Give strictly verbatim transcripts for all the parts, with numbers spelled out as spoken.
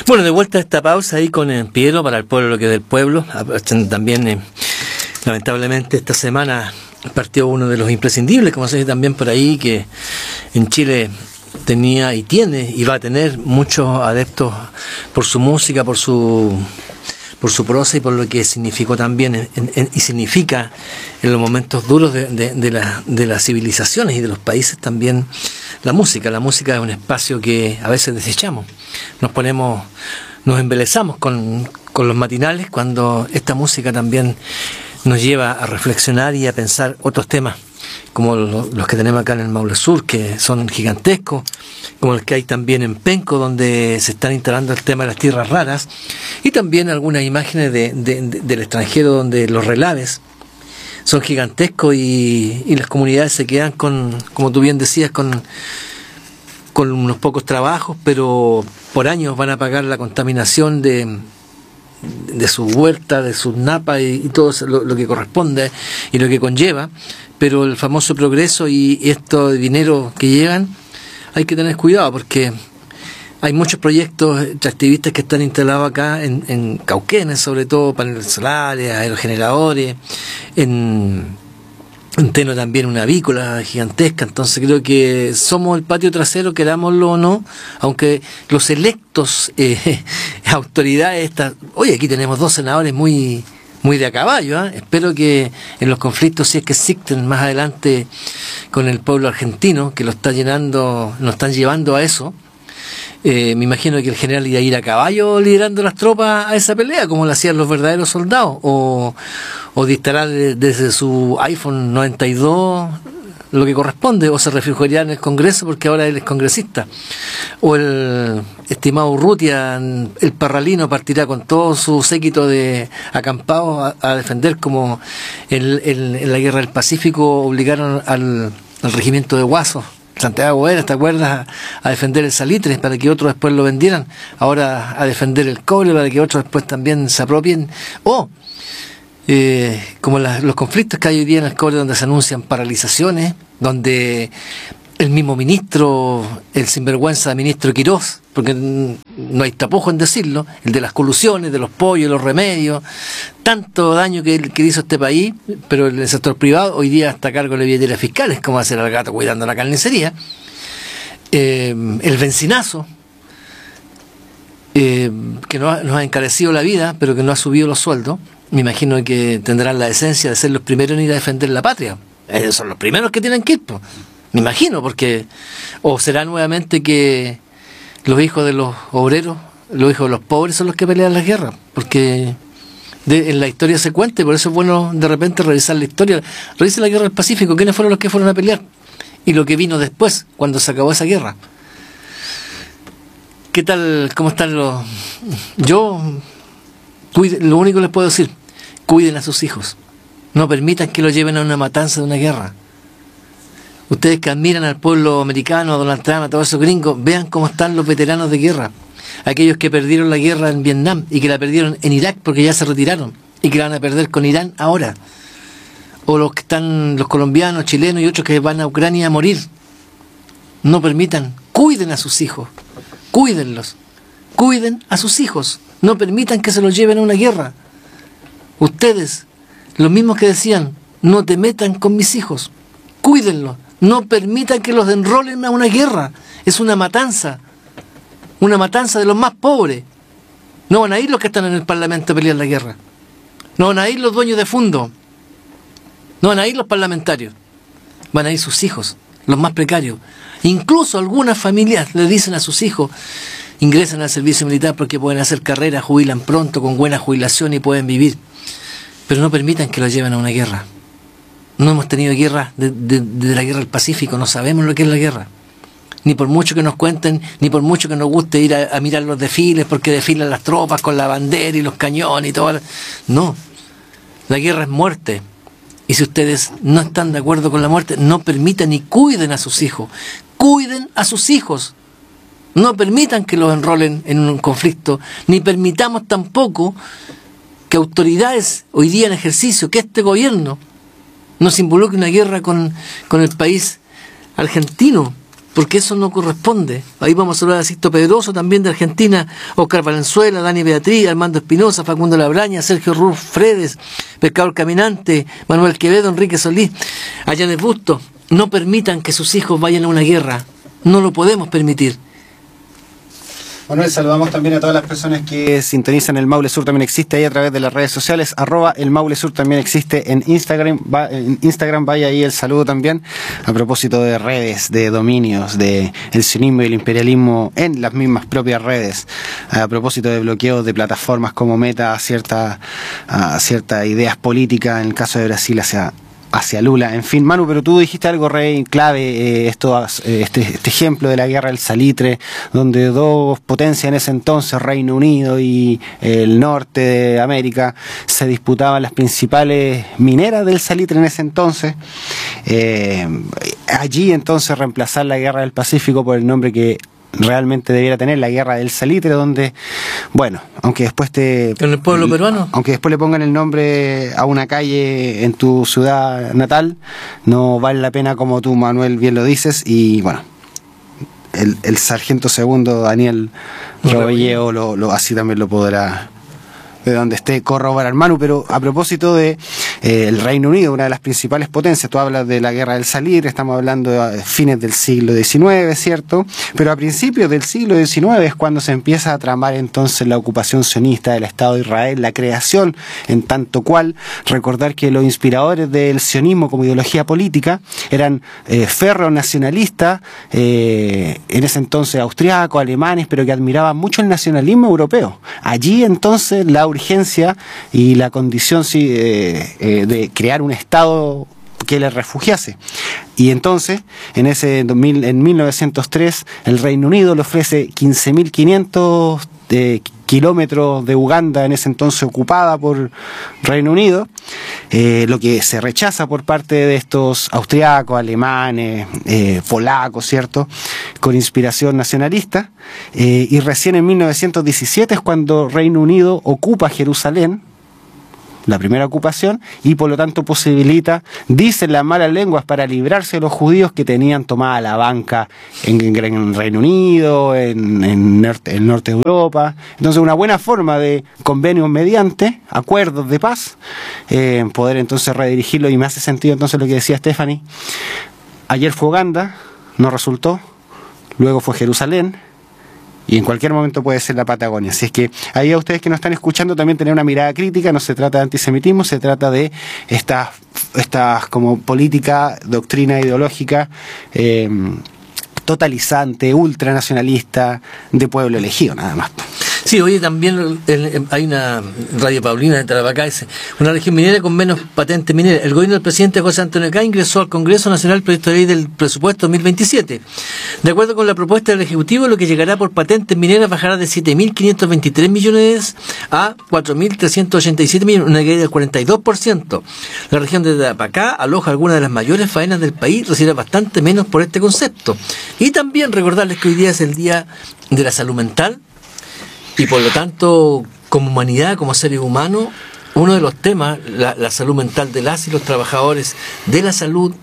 Bueno, de vuelta a esta pausa ahí con eh, Piero para el pueblo, lo que es del pueblo. También, eh, lamentablemente, esta semana partió uno de los imprescindibles, como se dice también por ahí, que en Chile tenía y tiene y va a tener muchos adeptos por su música, por su por su prosa y por lo que significó también en, en, y significa en los momentos duros de, de, de, la, de las civilizaciones y de los países también la música. La música es un espacio que a veces desechamos, nos ponemos, nos embelezamos con, con los matinales cuando esta música también nos lleva a reflexionar y a pensar otros temas, como los que tenemos acá en el Maule Sur, que son gigantescos, como los que hay también en Penco, donde se están instalando el tema de las tierras raras, y también algunas imágenes de, de, de, del extranjero, donde los relaves son gigantescos y, y las comunidades se quedan con, como tú bien decías, con, con unos pocos trabajos, pero por años van a pagar la contaminación de de su huerta, de sus napas y, y todo lo, lo que corresponde y lo que conlleva, pero el famoso progreso y, y esto de dinero que llegan, hay que tener cuidado porque hay muchos proyectos extractivistas que están instalados acá en, en Cauquenes, sobre todo paneles solares, aerogeneradores, en En Teno también una avícola gigantesca. Entonces creo que somos el patio trasero, querámoslo o no, aunque los electos eh, autoridades estas, oye, aquí tenemos dos senadores muy muy de a caballo, ¿eh? Espero que en los conflictos, si es que existen más adelante con el pueblo argentino, que lo está llenando, nos están llevando a eso, Eh, me imagino que el general iba a ir a caballo liderando las tropas a esa pelea, como lo hacían los verdaderos soldados, o, o dictará desde su iPhone noventa y dos lo que corresponde, o se refugiará en el Congreso porque ahora él es congresista, o el estimado Urrutia, el parralino, partirá con todo su séquito de acampados a, a defender, como en, en, en la guerra del Pacífico obligaron al, al regimiento de Guasos, Santiago era, ¿te acuerdas? A defender el salitre para que otros después lo vendieran, ahora a defender el cobre para que otros después también se apropien, o eh, como la, los conflictos que hay hoy día en el cobre, donde se anuncian paralizaciones, donde el mismo ministro, el sinvergüenza ministro Quirós, porque no hay tapujo en decirlo, el de las colusiones, de los pollos, los remedios, tanto daño que, que hizo este país, pero el sector privado hoy día está a cargo de billeteras fiscales, como hacer al gato cuidando la carnicería, eh, el bencinazo, eh, que nos ha, nos ha encarecido la vida, pero que no ha subido los sueldos. Me imagino que tendrán la decencia de ser los primeros en ir a defender la patria. Ellos son los primeros que tienen que ir, pues. Me imagino, porque o será nuevamente que los hijos de los obreros, los hijos de los pobres son los que pelean las guerras, porque de, en la historia se cuenta, y por eso es bueno de repente revisar la historia. Revisa la guerra del Pacífico, quiénes fueron los que fueron a pelear y lo que vino después, cuando se acabó esa guerra. ¿Qué tal? ¿Cómo están los...? Yo, cuide, lo único que les puedo decir, cuiden a sus hijos, no permitan que los lleven a una matanza de una guerra. Ustedes que admiran al pueblo americano, a Donald Trump, a todos esos gringos, vean cómo están los veteranos de guerra. Aquellos que perdieron la guerra en Vietnam y que la perdieron en Irak porque ya se retiraron y que la van a perder con Irán ahora. O los que están, los colombianos, chilenos y otros que van a Ucrania a morir. No permitan, cuiden a sus hijos, cuídenlos, cuiden a sus hijos. No permitan que se los lleven a una guerra. Ustedes, los mismos que decían, no te metan con mis hijos, cuídenlos. No permitan que los enrolen a una guerra. Es una matanza. Una matanza de los más pobres. No van a ir los que están en el Parlamento a pelear la guerra. No van a ir los dueños de fondo. No van a ir los parlamentarios. Van a ir sus hijos, los más precarios. Incluso algunas familias le dicen a sus hijos, ingresan al servicio militar porque pueden hacer carrera, jubilan pronto, con buena jubilación y pueden vivir. Pero no permitan que los lleven a una guerra. No hemos tenido guerra de, de, de la guerra del Pacífico, no sabemos lo que es la guerra. Ni por mucho que nos cuenten, ni por mucho que nos guste ir a, a mirar los desfiles, porque desfilan las tropas con la bandera y los cañones y todo. No, la guerra es muerte. Y si ustedes no están de acuerdo con la muerte, no permitan y cuiden a sus hijos. Cuiden a sus hijos. No permitan que los enrolen en un conflicto, ni permitamos tampoco que autoridades hoy día en ejercicio, que este gobierno nos involucre en una guerra con, con el país argentino, porque eso no corresponde. Ahí vamos a saludar a Sisto Pedroso, también de Argentina, Oscar Valenzuela, Dani Beatriz, Armando Espinosa, Facundo Labraña, Sergio Ruf Fredes, Pescador Caminante, Manuel Quevedo, Enrique Solís, Ayanes Busto. No permitan que sus hijos vayan a una guerra, no lo podemos permitir. Manuel, saludamos también a todas las personas que sintonizan El Maule Sur También Existe ahí a través de las redes sociales, arroba El Maule Sur También Existe en Instagram, va, en Instagram vaya ahí el saludo también, a propósito de redes, de dominios, de el sionismo y el imperialismo en las mismas propias redes, a propósito de bloqueos de plataformas como Meta a ciertas a ciertas ideas políticas, en el caso de Brasil hacia hacia Lula, en fin. Manu, pero tú dijiste algo re clave, eh, esto, eh, este, este ejemplo de la guerra del salitre, donde dos potencias en ese entonces, Reino Unido y eh, el norte de América, se disputaban las principales mineras del salitre en ese entonces. Eh, allí entonces reemplazar la guerra del Pacífico por el nombre que realmente debiera tener, la guerra del salitre, donde, bueno, aunque después te... ¿En el pueblo peruano? Aunque después le pongan el nombre a una calle en tu ciudad natal, no vale la pena, como tú, Manuel, bien lo dices, y bueno, el, el sargento segundo Daniel Robelleo lo, lo, así también lo podrá, de donde esté, corroborar. Manu, pero a propósito de eh, el Reino Unido, una de las principales potencias, tú hablas de la guerra del salitre, estamos hablando de fines del siglo diecinueve, ¿cierto? Pero a principios del siglo diecinueve es cuando se empieza a tramar entonces la ocupación sionista del Estado de Israel, la creación en tanto cual. Recordar que los inspiradores del sionismo como ideología política eran eh, ferros nacionalistas, eh, en ese entonces austriacos, alemanes, pero que admiraban mucho el nacionalismo europeo. Allí entonces la urgencia y la condición sí, eh, eh, de crear un Estado que les refugiase. Y entonces, en ese en mil novecientos tres, el Reino Unido le ofrece quince mil quinientos eh, kilómetros de Uganda, en ese entonces ocupada por Reino Unido, eh, lo que se rechaza por parte de estos austriacos, alemanes, eh, polacos, ¿cierto?, con inspiración nacionalista, eh, y recién en mil novecientos diecisiete es cuando Reino Unido ocupa Jerusalén, la primera ocupación, y por lo tanto posibilita, dicen las malas lenguas, para librarse de los judíos que tenían tomada la banca en, en, en Reino Unido, en, en norte, el norte de Europa. Entonces una buena forma de convenios mediante, acuerdos de paz, eh, poder entonces redirigirlo, y me hace sentido entonces lo que decía Stephanie. Ayer fue Uganda, no resultó, luego fue Jerusalén, y en cualquier momento puede ser la Patagonia. Así es que ahí a ustedes que nos están escuchando también tener una mirada crítica, no se trata de antisemitismo, se trata de estas estas como política, doctrina ideológica eh, totalizante, ultranacionalista, de pueblo elegido, nada más. Sí, oye, también el, el, hay una Radio Paulina de Tarapacá, dice, una región minera con menos patentes mineras. El gobierno del presidente José Antonio Caz ingresó al Congreso Nacional el proyecto de ley del presupuesto dos mil veintisiete. De acuerdo con la propuesta del Ejecutivo, lo que llegará por patentes mineras bajará de siete mil quinientos veintitrés millones a cuatro mil trescientos ochenta y siete millones, una caída del cuarenta y dos por ciento. La región de Tarapacá aloja algunas de las mayores faenas del país, recibe bastante menos por este concepto. Y también recordarles que hoy día es el Día de la Salud Mental, y por lo tanto, como humanidad, como seres humanos, uno de los temas, la, la salud mental de las y los trabajadores de la salud,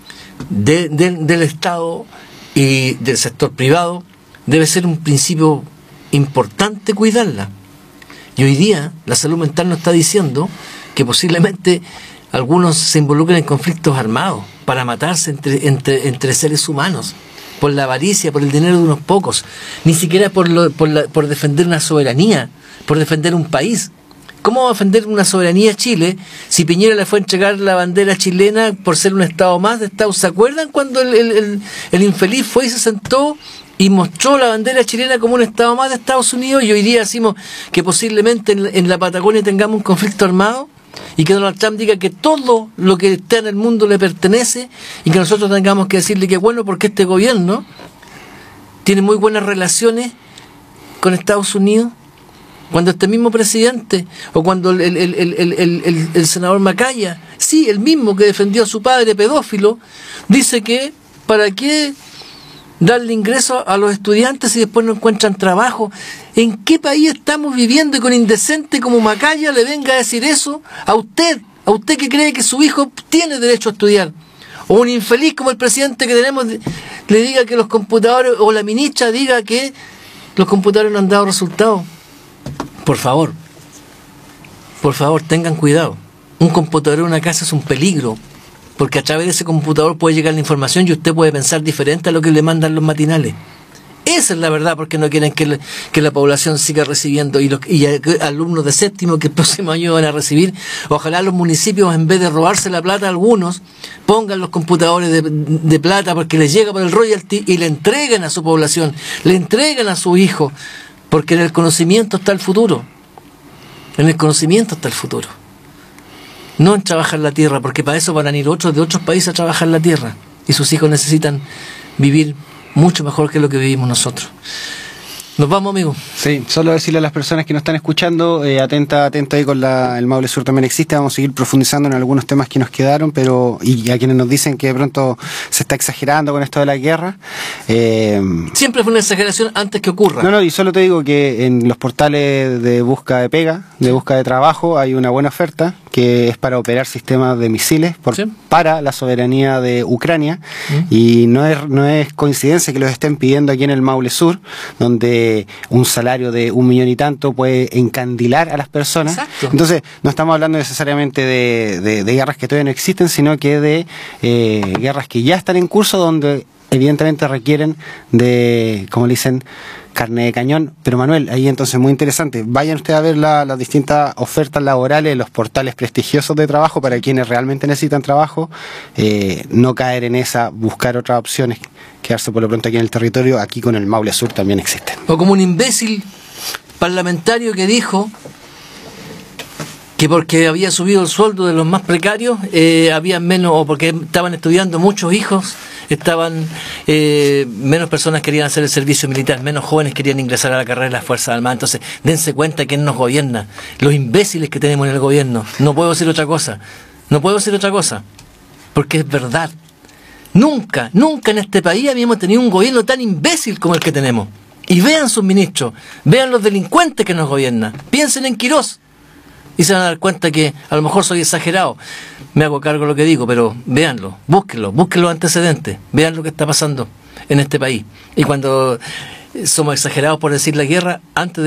de, de, del Estado y del sector privado, debe ser un principio importante cuidarla. Y hoy día la salud mental nos está diciendo que posiblemente algunos se involucren en conflictos armados para matarse entre, entre, entre seres humanos, por la avaricia, por el dinero de unos pocos, ni siquiera por, lo, por, la, por defender una soberanía, por defender un país. ¿Cómo va a defender una soberanía Chile si Piñera le fue a entregar la bandera chilena por ser un estado más de Estados? ¿Se acuerdan cuando el, el, el, el infeliz fue y se sentó y mostró la bandera chilena como un estado más de Estados Unidos, y hoy día decimos que posiblemente en, en la Patagonia tengamos un conflicto armado? Y que Donald Trump diga que todo lo que está en el mundo le pertenece, y que nosotros tengamos que decirle que bueno, porque este gobierno tiene muy buenas relaciones con Estados Unidos, cuando este mismo presidente, o cuando el, el, el, el, el, el, el senador Macaya, sí, el mismo que defendió a su padre pedófilo, dice que para qué darle ingreso a los estudiantes si después no encuentran trabajo. ¿En qué país estamos viviendo? Y con indecente como Macaya le venga a decir eso a usted, a usted que cree que su hijo tiene derecho a estudiar, o un infeliz como el presidente que tenemos, le diga que los computadores, o la ministra diga que los computadores no han dado resultados. Por favor, por favor, tengan cuidado. Un computador en una casa es un peligro, porque a través de ese computador puede llegar la información y usted puede pensar diferente a lo que le mandan los matinales. Esa es la verdad, porque no quieren que, le, que la población siga recibiendo, y, los, y alumnos de séptimo que el próximo año van a recibir. Ojalá los municipios, en vez de robarse la plata a algunos, pongan los computadores de, de plata, porque les llega por el royalty, y le entreguen a su población, le entreguen a su hijo, porque en el conocimiento está el futuro. En el conocimiento está el futuro. No en trabajar la tierra, porque para eso van a ir otros de otros países a trabajar la tierra, y sus hijos necesitan vivir mucho mejor que lo que vivimos nosotros. Nos vamos, amigo. Sí, solo decirle a las personas que nos están escuchando, eh, atenta, atenta ahí con la, el Maule Sur también existe. Vamos a seguir profundizando en algunos temas que nos quedaron, pero y a quienes nos dicen que de pronto se está exagerando con esto de la guerra. Eh, Siempre fue una exageración antes que ocurra. No, no, y solo te digo que en los portales de busca de pega, de busca de trabajo, hay una buena oferta que es para operar sistemas de misiles por, ¿sí? para la soberanía de Ucrania. ¿Mm? Y no es, no es coincidencia que los estén pidiendo aquí en el Maule Sur, donde un salario de un millón y tanto puede encandilar a las personas. Exacto. Entonces, no estamos hablando necesariamente de, de, de guerras que todavía no existen, sino que de eh, guerras que ya están en curso, donde evidentemente requieren de, como le dicen, carne de cañón. Pero Manuel, ahí entonces muy interesante. Vayan ustedes a ver la, las distintas ofertas laborales, los portales prestigiosos de trabajo para quienes realmente necesitan trabajo, eh, no caer en esa, buscar otras opciones, quedarse por lo pronto aquí en el territorio. Aquí con el Maule Sur también existen. O como un imbécil parlamentario que dijo que porque había subido el sueldo de los más precarios, eh, había menos, o porque estaban estudiando muchos hijos, estaban eh, menos personas querían hacer el servicio militar, menos jóvenes querían ingresar a la carrera de las Fuerzas Armadas. Entonces, dense cuenta quién nos gobierna, los imbéciles que tenemos en el gobierno. No puedo decir otra cosa, no puedo decir otra cosa, porque es verdad. Nunca, nunca en este país habíamos tenido un gobierno tan imbécil como el que tenemos. Y vean sus ministros, vean los delincuentes que nos gobiernan, piensen en Quirós, y se van a dar cuenta que a lo mejor soy exagerado, me hago cargo de lo que digo, pero véanlo, búsquenlo, busquen los antecedentes, vean lo que está pasando en este país. Y cuando somos exagerados por decir la guerra, antes de